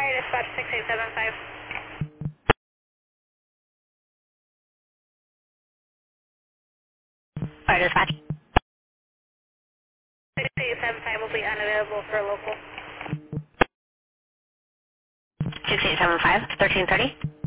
Fire dispatch 6875. Fire dispatch. 6875 will be unavailable for local. 6875, 1330.